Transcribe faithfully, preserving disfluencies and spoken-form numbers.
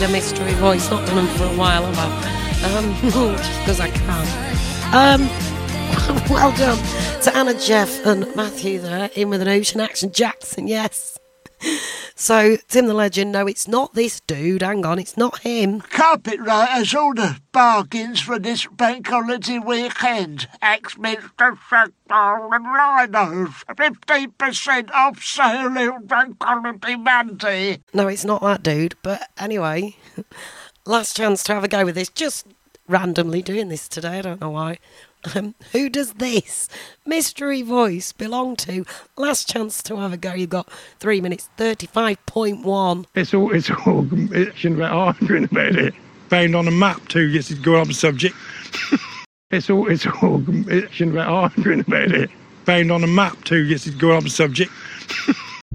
A mystery voice, not done them for a while, have I? Um, just because I can. Um, well done to Anna, Jeff and Matthew there, in with an Ocean Action Jackson, yes. So, Tim the Legend, no, it's not this dude, hang on, it's not him. Carpet writers order bargains for this bank holiday weekend. Axminster, Sackball and Rhinos. fifteen percent off sale in bank holiday Monday. No, it's not that dude, but anyway, last chance to have a go with this. Just randomly doing this today, I don't know why. Um, who does this mystery voice belong to? Last chance to have a go. You've got three minutes thirty-five point one. It's all it's all it's about arguing about it. Found on a map too. Yes, it's going on subject. it's all it's all it's about arguing about it. Found on a map too. Yes, it's going on subject.